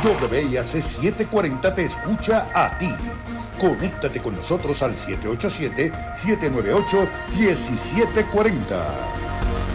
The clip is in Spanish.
WIAC 740 te escucha a ti. Conéctate con nosotros al 787-798-1740.